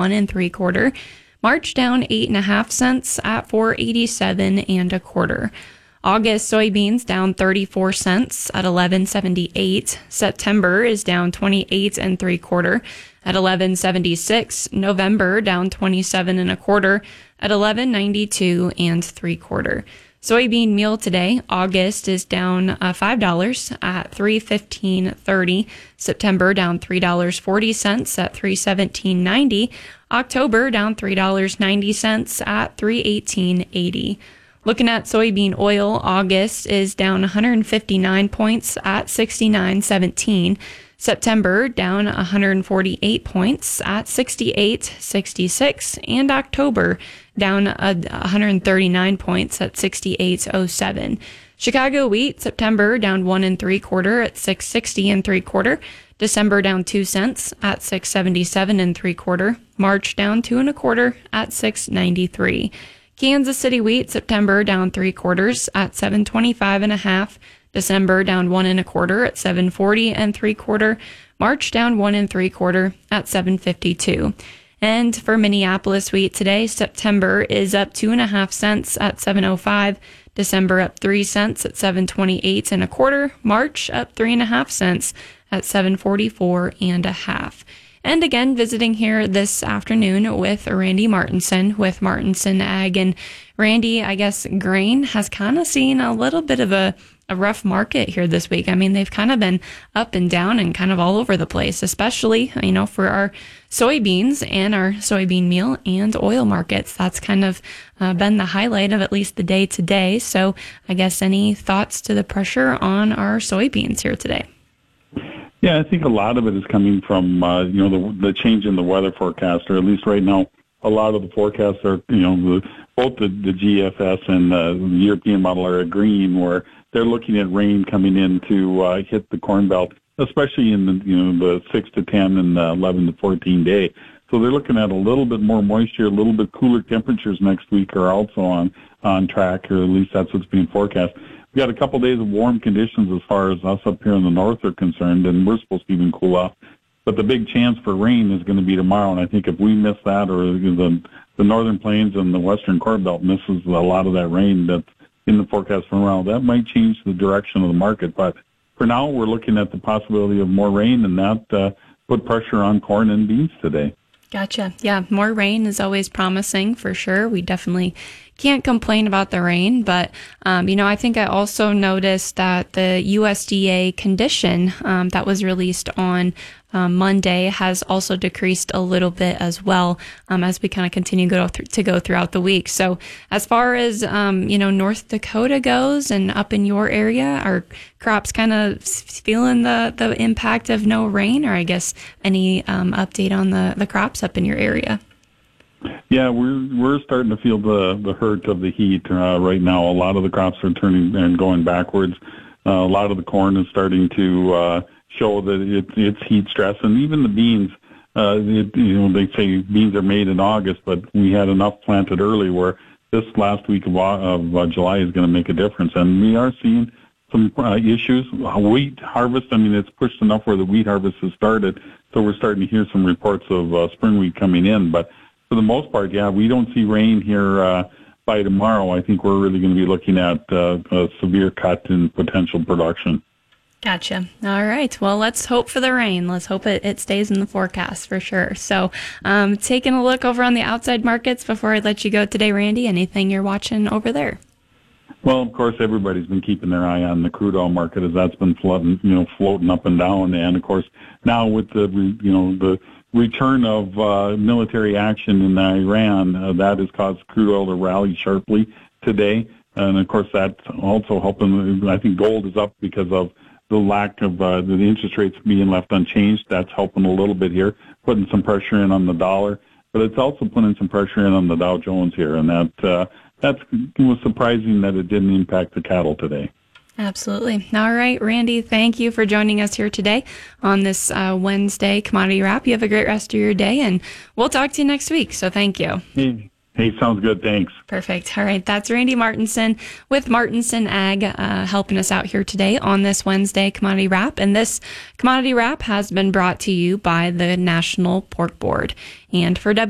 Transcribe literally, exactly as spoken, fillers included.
one and three quarter. March down eight and a half cents at four eighty-seven and a quarter. August soybeans down thirty-four cents at eleven seventy-eight. September is down twenty-eight and three quarter at eleven seventy-six. November down twenty-seven and a quarter at eleven ninety-two and three quarter. Soybean meal today, August is down uh, five dollars at three fifteen thirty. September down three dollars and forty cents at three seventeen ninety. October down three dollars and ninety cents at three eighteen eighty. Looking at soybean oil, August is down one hundred fifty-nine points at sixty-nine seventeen. September down one hundred forty-eight points at sixty-eight sixty-six, and October down one hundred thirty-nine points at sixty-eight oh seven. Chicago wheat, September down one and three quarter at six sixty and three quarter. December down two cents at six seventy-seven and three quarter. March down two and a quarter at six ninety-three. Kansas City wheat, September down three quarters at seven twenty-five and a half. December down one and a quarter at seven forty and three quarter. March down one and three quarter at seven fifty-two. And for Minneapolis wheat today, September is up two and a half cents at seven oh five. December up three cents at seven twenty-eight and a quarter. March up three and a half cents at seven forty-four and a half. And again, visiting here this afternoon with Randy Martinson with Martinson Ag. And Randy, I guess grain has kind of seen a little bit of a, a rough market here this week. I mean, they've kind of been up and down and kind of all over the place, especially, you know, for our soybeans and our soybean meal and oil markets. That's kind of uh, been the highlight of at least the day today. So I guess any thoughts to the pressure on our soybeans here today? Yeah, I think a lot of it is coming from, uh, you know, the, the change in the weather forecast, or at least right now, a lot of the forecasts are, you know, the, both the, the G F S and uh, the European model are agreeing, where they're looking at rain coming in to uh, hit the Corn Belt, especially in the, you know, the six to ten and uh, eleven to fourteen day. So they're looking at a little bit more moisture, a little bit cooler temperatures next week are also on, on track, or at least that's what's being forecast. We got a couple days of warm conditions as far as us up here in the north are concerned, and we're supposed to even cool off. But the big chance for rain is going to be tomorrow, and I think if we miss that, or the the northern plains and the western Corn Belt misses a lot of that rain that's in the forecast from around, that might change the direction of the market. But for now, we're looking at the possibility of more rain, and that uh, put pressure on corn and beans today. Gotcha. Yeah, more rain is always promising for sure. We definitely can't complain about the rain, but, um, you know, I think I also noticed that the U S D A condition um, that was released on um, Monday has also decreased a little bit as well um, as we kind of continue go th- to go throughout the week. So as far as, um, you know, North Dakota goes and up in your area, are crops kind of feeling the, the impact of no rain, or I guess any um, update on the, the crops up in your area? Yeah, we're we're starting to feel the, the hurt of the heat uh, right now. A lot of the crops are turning and going backwards. Uh, a lot of the corn is starting to uh, show that it, it's heat stress, and even the beans. Uh, it, you know, they say beans are made in August, but we had enough planted early where this last week of, of uh, July is going to make a difference, and we are seeing some uh, issues. Wheat harvest, I mean, it's pushed enough where the wheat harvest has started, so we're starting to hear some reports of uh, spring wheat coming in, but for the most part, yeah, we don't see rain here uh, by tomorrow. I think we're really going to be looking at uh, a severe cut in potential production. Gotcha. All right. Well, let's hope for the rain. Let's hope it, it stays in the forecast for sure. So um, taking a look over on the outside markets before I let you go today, Randy, anything you're watching over there? Well, of course, everybody's been keeping their eye on the crude oil market as that's been floating, you know, floating up and down. And, of course, now with the, you know, the return of uh, military action in Iran, uh, that has caused crude oil to rally sharply today. And, of course, that's also helping. I think gold is up because of the lack of uh, the interest rates being left unchanged. That's helping a little bit here, putting some pressure in on the dollar. But it's also putting some pressure in on the Dow Jones here. And that uh, that's, it was surprising that it didn't impact the cattle today. Absolutely. All right, Randy, thank you for joining us here today on this uh, Wednesday Commodity Wrap. You have a great rest of your day, and we'll talk to you next week. So thank you. Hey, hey sounds good. Thanks. Perfect. All right. That's Randy Martinson with Martinson Ag uh, helping us out here today on this Wednesday Commodity Wrap. And this Commodity Wrap has been brought to you by the National Pork Board. And for W